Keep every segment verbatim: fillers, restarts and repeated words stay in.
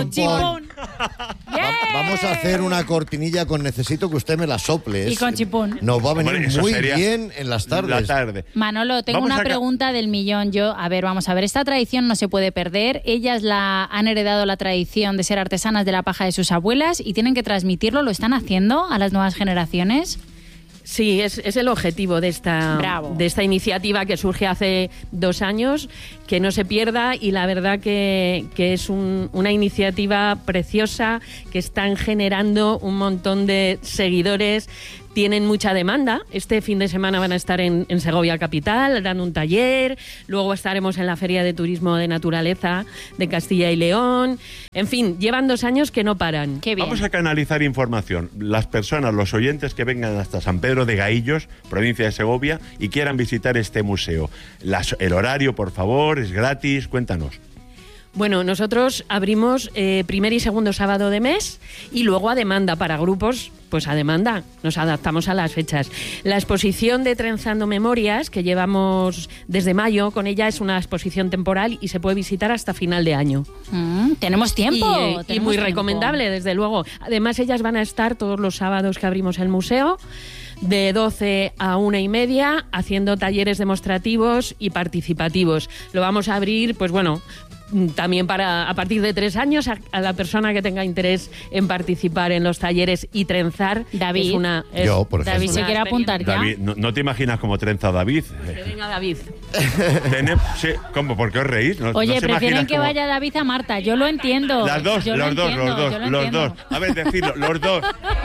chipón. Yeah. Va, vamos a hacer una cortinilla con necesito que usted me la sople. Y con chipón. Nos va a venir Hombre, muy sería bien en las tardes. La tarde. Manolo, tengo Vamos una a... pregunta del millón. Yo, a ver, vamos a ver. Esta tradición no se puede perder. Ellas la han heredado la tradición de ser artesanas de la paja de sus abuelas y tienen que transmitirlo. ¿Lo están haciendo a las nuevas generaciones? Sí, es, es el objetivo de esta, Bravo. de esta iniciativa que surge hace dos años, que no se pierda, y la verdad que, que es un, una iniciativa preciosa, que están generando un montón de seguidores. Tienen mucha demanda. Este fin de semana van a estar en, en Segovia Capital dando un taller. Luego estaremos en la Feria de Turismo de Naturaleza de Castilla y León. En fin, llevan dos años que no paran. Qué bien. Vamos a canalizar información. Las personas, los oyentes que vengan hasta San Pedro de Gaillos, provincia de Segovia, y quieran visitar este museo. Las, el horario, por favor, es gratis. Cuéntanos. Bueno, nosotros abrimos eh, primer y segundo sábado de mes y luego a demanda para grupos, pues a demanda, nos adaptamos a las fechas. La exposición de Trenzando Memorias, que llevamos desde mayo, con ella es una exposición temporal y se puede visitar hasta final de año. Mm, tenemos tiempo. Y, eh, y tenemos muy tiempo. recomendable, desde luego. Además, ellas van a estar todos los sábados que abrimos el museo, de doce a una y media, haciendo talleres demostrativos y participativos. Lo vamos a abrir, pues bueno, también para a partir de tres años a, a la persona que tenga interés en participar en los talleres y trenzar. David. Es una, es, Yo, por ejemplo. David se una quiere apuntar ya. David, no, no te imaginas cómo trenza David. Que venga David. Tenem, sí, ¿cómo? ¿Por qué os reís? No, Oye, no se prefieren imaginan que cómo... vaya David a Marta. Yo lo entiendo. Las dos, Yo lo los dos, entiendo, los dos, yo lo los entiendo. dos. A ver, decirlo, los dos.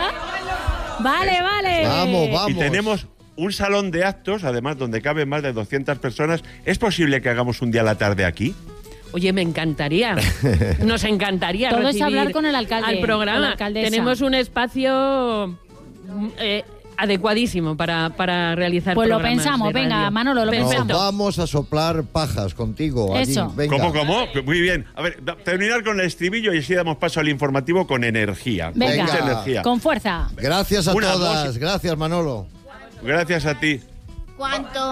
Vale, vale. Vamos, vamos. Y tenemos un salón de actos, además, donde caben más de doscientas personas. ¿Es posible que hagamos un día a la tarde aquí? Oye, me encantaría. Nos encantaría Todo es recibir hablar con el alcalde, al con la programa. alcaldesa. Tenemos un espacio eh, adecuadísimo para, para realizar Pues lo programas pensamos, de venga, radio. Manolo, lo Perfecto. Nos pensamos. vamos a soplar pajas contigo. allí. Eso. Venga. ¿Cómo, cómo? Muy bien. A ver, da- terminar con el estribillo y así damos paso al informativo con energía. Venga, Con mucha energía. con fuerza. Gracias a Una, todas. dos. Gracias, Manolo. Gracias a ti. ¿Cuánto?